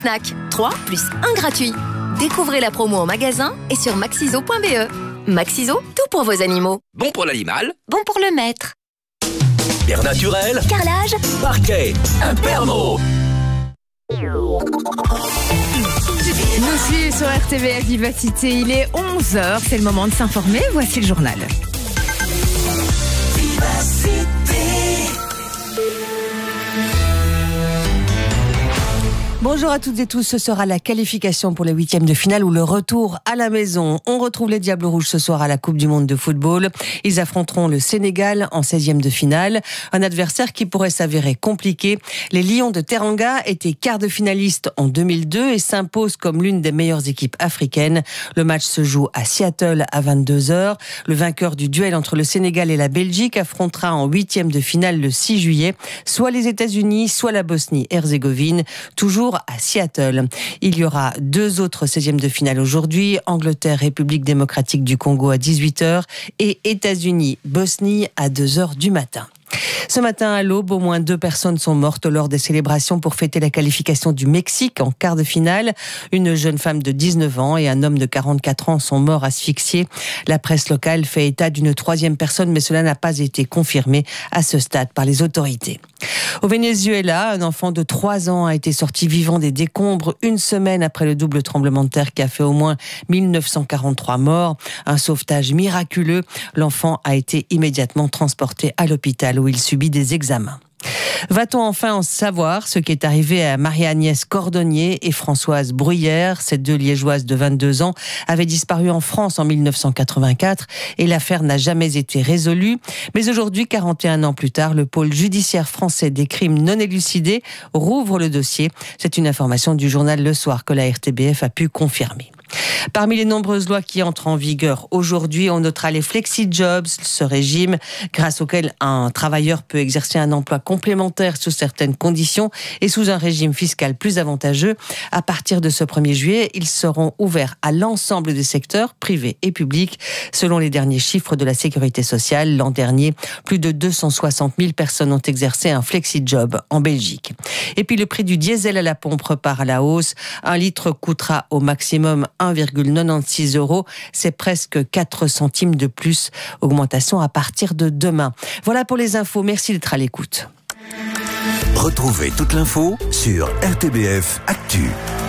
Fnac, 3 plus 1 gratuit. Découvrez la promo en magasin et sur maxiso.be. Maxiso, tout pour vos animaux. Bon pour l'animal, bon pour le maître. Pierre naturel, Carrelage, parquet, Impermo. Nous suivons sur RTBF Vivacité, il est 11h, c'est le moment de s'informer, voici le journal. Bonjour à toutes et tous, ce sera la qualification pour les 8e de finale ou le retour à la maison. On retrouve les Diables Rouges ce soir à la Coupe du Monde de football. Ils affronteront le Sénégal en 16e de finale, un adversaire qui pourrait s'avérer compliqué. Les Lions de Teranga étaient quart de finaliste en 2002 et s'imposent comme l'une des meilleures équipes africaines. Le match se joue à Seattle à 22h. Le vainqueur du duel entre le Sénégal et la Belgique affrontera en 8e de finale le 6 juillet, soit les États-Unis, soit la Bosnie-Herzégovine, toujours à Seattle. Il y aura 2 autres 16e de finale aujourd'hui, Angleterre, République démocratique du Congo à 18h et États-Unis, Bosnie à 2h du matin. Ce matin à l'aube, au moins 2 personnes sont mortes lors des célébrations pour fêter la qualification du Mexique en quart de finale. Une jeune femme de 19 ans et un homme de 44 ans sont morts asphyxiés. La presse locale fait état d'une 3e personne, mais cela n'a pas été confirmé à ce stade par les autorités. Au Venezuela, un enfant de 3 ans a été sorti vivant des décombres une semaine après le double tremblement de terre qui a fait au moins 1943 morts. Un sauvetage miraculeux. L'enfant a été immédiatement transporté à l'hôpital où il subit des examens. Va-t-on enfin en savoir ce qui est arrivé à Marie-Agnès Cordonnier et Françoise Bruyère? Ces 2 Liégeoises de 22 ans avaient disparu en France en 1984 et l'affaire n'a jamais été résolue. Mais aujourd'hui, 41 ans plus tard, le pôle judiciaire français des crimes non élucidés rouvre le dossier. C'est une information du journal Le Soir que la RTBF a pu confirmer. Parmi les nombreuses lois qui entrent en vigueur aujourd'hui, on notera les flexi-jobs, ce régime grâce auquel un travailleur peut exercer un emploi complémentaire sous certaines conditions et sous un régime fiscal plus avantageux. À partir de ce 1er juillet, ils seront ouverts à l'ensemble des secteurs, privés et publics. Selon les derniers chiffres de la Sécurité sociale, l'an dernier, plus de 260 000 personnes ont exercé un flexi-job en Belgique. Et puis le prix du diesel à la pompe repart à la hausse. 1 litre coûtera au maximum 1,96 €. C'est presque 4 centimes de plus. Augmentation à partir de demain. Voilà pour les infos. Merci d'être à l'écoute. Retrouvez toute l'info sur RTBF Actu.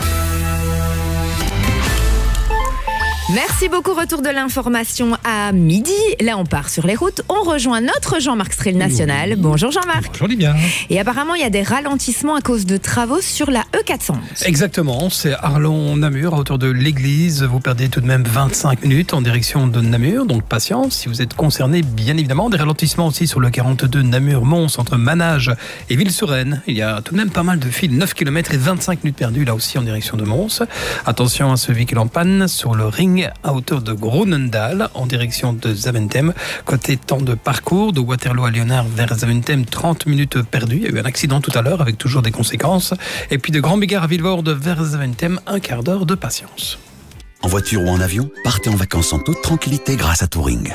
Merci beaucoup, retour de l'information à midi. Là, on part sur les routes. On rejoint notre Jean-Marc Strel national. Bonjour Jean-Marc. Bonjour Lydia. Et apparemment, il y a des ralentissements à cause de travaux sur la E411. Exactement, c'est Arlon-Namur, à hauteur de l'église. Vous perdez tout de même 25 minutes en direction de Namur, donc patience si vous êtes concerné, bien évidemment. Des ralentissements aussi sur le 42 Namur-Mons, entre Manage et Ville-sur-Aisne. Il y a tout de même pas mal de files, 9 km et 25 minutes perdues là aussi en direction de Mons. Attention à ce véhicule en panne sur le ring à hauteur de Groenendaal en direction de Zaventem. Côté temps de parcours, de Waterloo à Léonard vers Zaventem, 30 minutes perdues. Il y a eu un accident tout à l'heure avec toujours des conséquences. Et puis de Grand-Bigard à Villevorde vers Zaventem, un quart d'heure de patience. En voiture ou en avion, partez en vacances en toute tranquillité grâce à Touring.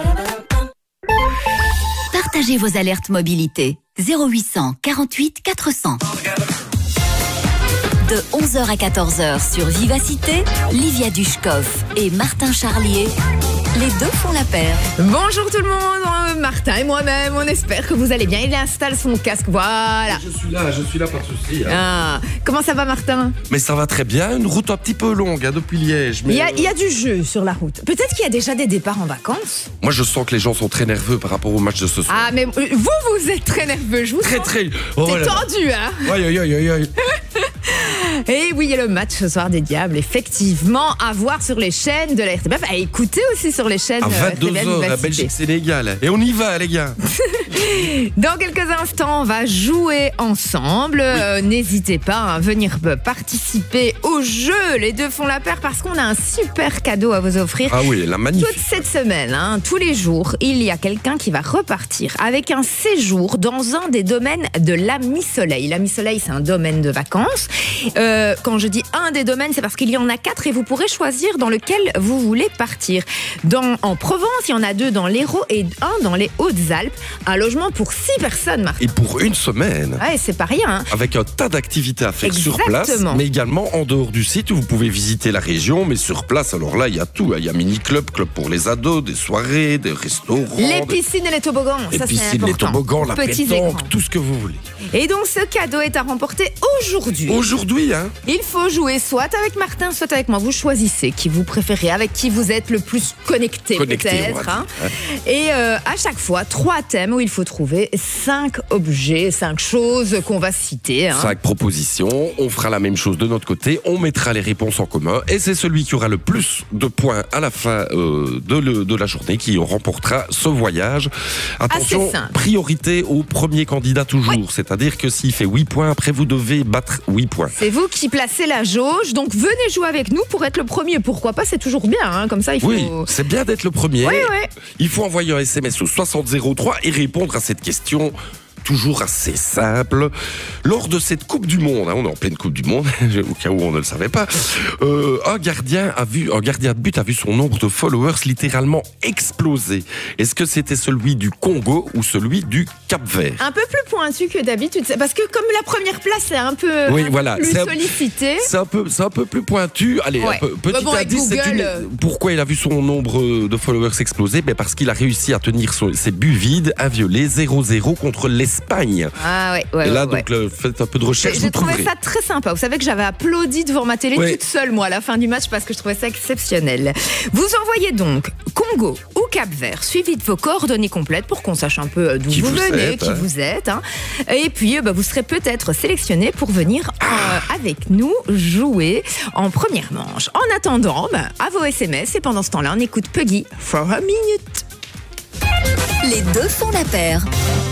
Partagez vos alertes mobilité. 0800 48 400. De 11h à 14h sur Vivacité, Livia Dushkov et Martin Charlier, les 2 font la paire. Bonjour tout le monde, Martin et moi-même, on espère que vous allez bien. Il installe son casque, voilà. Je suis là, pas de souci. Ah, comment ça va Martin? Mais ça va très bien, une route un petit peu longue depuis Liège. Mais il y a du jeu sur la route. Peut-être qu'il y a déjà des départs en vacances. Moi je sens que les gens sont très nerveux par rapport au match de ce soir. Ah mais vous êtes très nerveux, je vous sens. Très. Oh, c'est tendu, hein. Aïe. Et oui, il y a le match ce soir des Diables, effectivement, à voir sur les chaînes de la RTBF, à écouter aussi sur les chaînes à 22h, la Belgique-Sénégal. Et on y va, les gars. Dans quelques instants, on va jouer ensemble. N'hésitez pas à venir participer au jeu. Les 2 font la paire parce qu'on a un super cadeau à vous offrir. Ah oui, la magnifique. Toute cette semaine, tous les jours, il y a quelqu'un qui va repartir avec un séjour dans un des domaines de la Mi-Soleil. La Mi-Soleil, c'est un domaine de vacances. Quand je dis un des domaines, c'est parce qu'il y en a 4 et vous pourrez choisir dans lequel vous voulez partir. En Provence, il y en a 2 dans l'Hérault et 1 dans les Hautes-Alpes. Un logement logement pour 6 personnes, Martin. Et pour une semaine. Ouais, c'est pas rien. Hein. Avec un tas d'activités à faire sur place, Exactement. mais également en dehors du site où vous pouvez visiter la région, mais sur place, alors là, il y a tout. Il y a mini-club, club pour les ados, des soirées, des restaurants. Les piscines et les toboggans, Les ça c'est piscines, important. les toboggans, la Petits pétanque, écrans. tout ce que vous voulez. Et donc ce cadeau est à remporter aujourd'hui. Aujourd'hui, hein. Il faut jouer soit avec Martin, soit avec moi. Vous choisissez qui vous préférez, avec qui vous êtes le plus connecté On peut-être. va Hein. dire. Et à chaque fois, 3 thèmes où il faut trouver 5 objets, 5 choses qu'on va citer. Hein. 5 propositions, on fera la même chose de notre côté, on mettra les réponses en commun et c'est celui qui aura le plus de points à la fin de la journée qui remportera ce voyage. Attention, Assez simple. priorité au premier candidat toujours, c'est-à-dire que s'il fait 8 points, après vous devez battre 8 points. C'est vous qui placez la jauge, donc venez jouer avec nous pour être le premier. Pourquoi pas, c'est toujours bien, hein. Comme ça il faut... Oui, c'est bien d'être le premier. Oui, oui. Il faut envoyer un SMS au 6003 et répondre à cette question. Toujours assez simple. Lors de cette Coupe du Monde, hein, on est en pleine Coupe du Monde, au cas où on ne le savait pas, un gardien de but a vu son nombre de followers littéralement exploser. Est-ce que c'était celui du Congo ou celui du Cap-Vert? Un peu plus pointu que d'habitude, parce que comme la première place est un peu Oui, voilà, plus c'est sollicitée. C'est un peu plus pointu. Allez, Ouais. petit Bah bon, avec indice, Google, pourquoi il a vu son nombre de followers exploser? Ben parce qu'il a réussi à tenir ses buts vides, inviolés, 0-0 contre l'Espagne. Ah ouais. Et là, ouais. donc, faites un peu de recherche, vous J'ai trouvé trouverez. ça très sympa. Vous savez que j'avais applaudi devant ma télé Ouais. toute seule, moi, à la fin du match, parce que je trouvais ça exceptionnel. Vous envoyez donc Congo ou Cap-Vert, suivi de vos coordonnées complètes pour qu'on sache un peu d'où Qui vous vous venez, êtes, qui hein. vous êtes. Hein. Et puis, vous serez peut-être sélectionné pour venir avec nous jouer en première manche. En attendant, à vos SMS, et pendant ce temps-là, on écoute Puggy for a Minute. Les deux font la paire.